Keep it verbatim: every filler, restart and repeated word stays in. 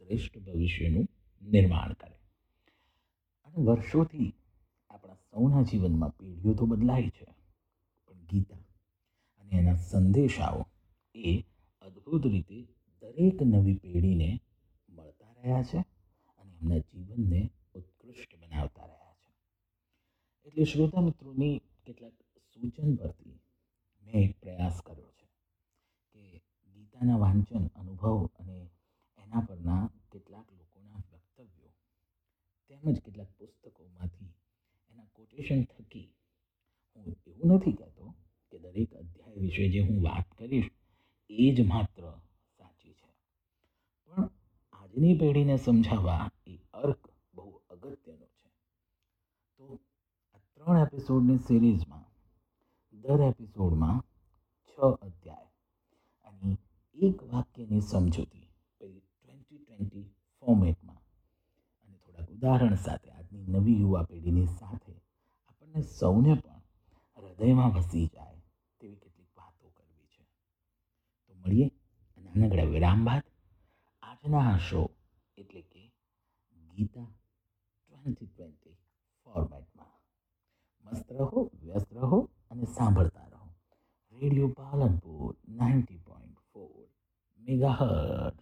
શ્રેષ્ઠ ભવિષ્યનું નિર્માણ કરે. અને વર્ષોથી આપણા સૌના જીવનમાં પેઢીઓ તો બદલાય છે, પણ ગીતા અને એના સંદેશાઓ એ અદ્ભુત રીતે દરેક નવી પેઢીને મળતા રહ્યા છે અને એમના જીવનને ઉત્કૃષ્ટ બનાવતા રહ્યા છે. એટલે શ્રોતા મિત્રોની કેટલાક સૂચન પરથી મેં એક પ્રયાસ કર્યો છે કે ગીતાના વાંચન અનુભવ અને એના પરના કેટલાક લોકોના વક્તવ્યો તેમજ કેટલાક પુસ્તકોમાંથી એના કોટેશન થકી હું એવું નથી કહેતો કે દરેક અધ્યાય વિશે જે હું વાત કરીશ એ જ માત્ર સાચી છે, પણ આજની પેઢીને સમજાવવા એ અર્ક બહુ અગત્યનો છે. તો આ ત્રણ એપિસોડની સિરીઝમાં દર એપિસોડમાં છ અધ્યાય અને એક વાક્યની સમજૂતી પેલી ટ્વેન્ટી ટ્વેન્ટી ફોર્મેટમાં અને થોડાક ઉદાહરણ સાથે આજની નવી યુવા પેઢીની સાથે આપણને સૌને પણ હૃદયમાં વસી જાય તેવી કેટલીક વાતો કરવી છે. તો મળીએ નાનકડા વિરામ બાદ આજના આ શો એટલે કે ગીતા ટ્વેન્ટી ટ્વેન્ટી ફોર્મેટમાં. મસ્ત રહો, વ્યસ્ત રહો અને સાંભળતા રહો radio Palanpur ninety point four મેગાહર્ટ.